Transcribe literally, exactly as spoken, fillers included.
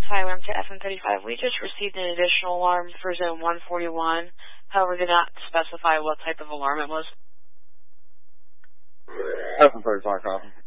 Hi, we're to F M thirty-five. We just received an additional alarm for zone one forty-one. However, did not specify what type of alarm it was. F M thirty-five, copy.